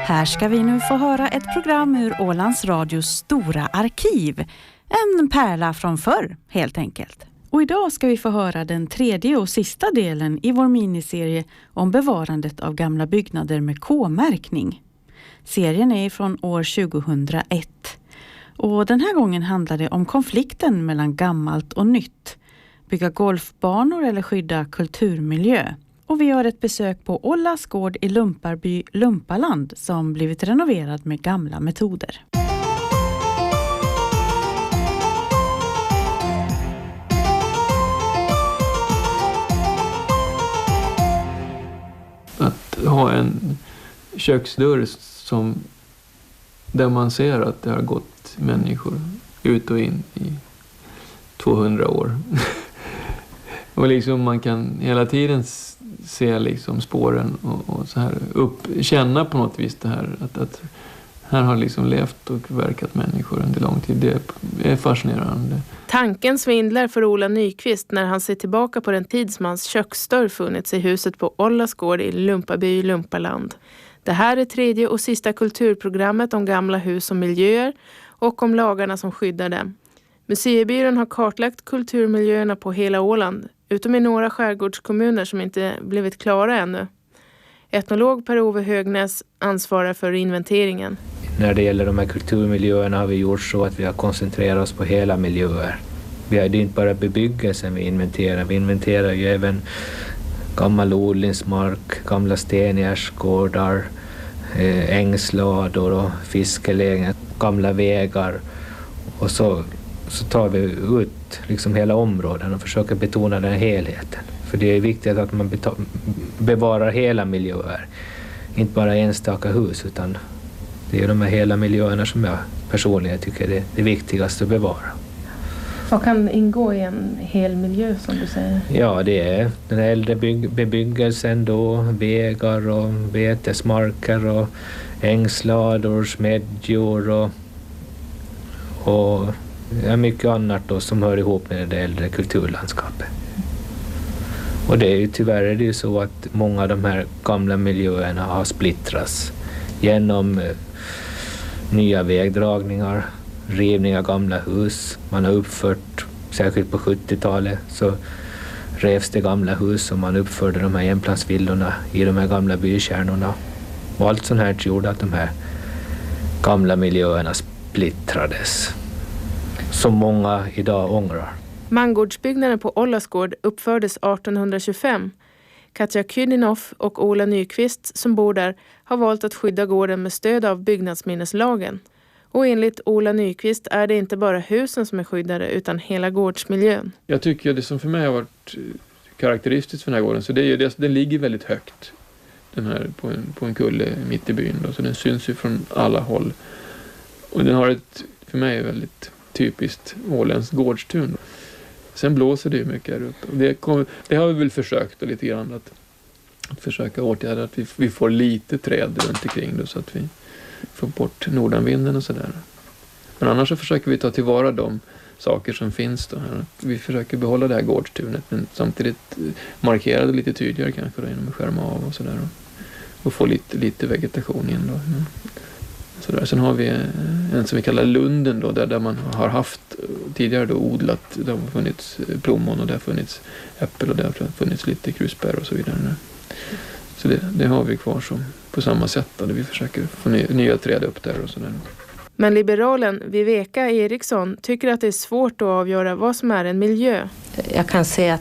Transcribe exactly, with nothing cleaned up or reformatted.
Här ska vi nu få höra ett program ur Ålands Radios stora arkiv. En pärla från förr, helt enkelt. Och idag ska vi få höra den tredje och sista delen i vår miniserie om bevarandet av gamla byggnader med K-märkning. Serien är från år tjugohundraett. Och den här gången handlar det om konflikten mellan gammalt och nytt. Bygga golfbanor eller skydda kulturmiljö. Och vi gör ett besök på Ålas gård i Lumparby, Lumpaland, som blivit renoverad med gamla metoder. Att ha en köksdörr som, där man ser att det har gått människor ut och in i tvåhundra år. Och liksom man kan hela tiden se liksom spåren och, och så här upp, känna på något vis det här att, att här har liksom levt och verkat människor under lång tid. Det är fascinerande. Tanken svindlar för Ola Nyqvist när han ser tillbaka på den tidsmans köksdörr funnits i huset på Ålas gård i Lumpaby, Lumpaland. Det här är tredje och sista kulturprogrammet om gamla hus och miljöer och om lagarna som skyddar dem. Museibyrån har kartlagt kulturmiljöerna på hela Åland, utom i några skärgårdskommuner som inte blivit klara ännu. Etnolog Per-Ove Högnäs ansvarar för inventeringen. När det gäller de här kulturmiljöerna har vi gjort så att vi har koncentrerat oss på hela miljöer. Vi har, det är inte bara bebyggelsen vi inventerar, vi inventerar ju även gammal odlingsmark, gamla stengärdsgårdar, eh, ängslador och fiskelägen, gamla vägar. Och så, så tar vi ut liksom hela områden och försöker betona den helheten. För det är viktigt att man beta- bevarar hela miljöer, inte bara enstaka hus, utan det är de här hela miljöerna som jag personligen tycker är det, det viktigaste att bevara. Vad kan ingå i en hel miljö som du säger? Ja, det är den äldre bygg- bebyggelsen då, vägar och betesmarker och ängslador, smedjor och, och ja, mycket annat då som hör ihop med det äldre kulturlandskapet. Och det är ju tyvärr är det ju så att många av de här gamla miljöerna har splittrats genom eh, nya vägdragningar, rivning av gamla hus. Man har uppfört, särskilt på sjuttiotalet, så revs det gamla hus och man uppförde de här enplansvillorna i de här gamla bykärnorna. Och allt sånt här gjorde att de här gamla miljöerna splittrades, som många idag ångrar. Mangårdsbyggnaden på Ålas gård uppfördes arton tjugofem. Katja Kydinoff och Ola Nyqvist som bor där har valt att skydda gården med stöd av byggnadsminneslagen. Och enligt Ola Nyqvist är det inte bara husen som är skyddade utan hela gårdsmiljön. Jag tycker det som för mig har varit karaktäristiskt för den här gården, så det är ju det, den ligger väldigt högt. Den här på en, på en kulle mitt i byn då, så den syns ju från alla håll. Och den har ett, för mig, väldigt typiskt åländskt gårdstun. Sen blåser det ju mycket här uppe. Det, kom, det har vi väl försökt då, lite grann att, att försöka åtgärda att vi, vi får lite träd runt omkring då, så att vi får bort nordanvinden och sådär. Men annars så försöker vi ta tillvara de saker som finns då här. Vi försöker behålla det här gårdstunet, men samtidigt markera det lite tydligare kanske då, genom att skärma av och sådär. Och, och få lite, lite vegetation in då. Ja. Sådär. Sen har vi en som vi kallar lunden då, där, där man har haft tidigare då odlat, det har funnits plommon och det har funnits äppel och det har funnits lite krusbär och så vidare. Så det, det har vi kvar som på samma sätt då, där vi försöker få ny, nya träd upp där och sådär. Men liberalen Viveka Eriksson tycker att det är svårt att avgöra vad som är en miljö. Jag kan säga att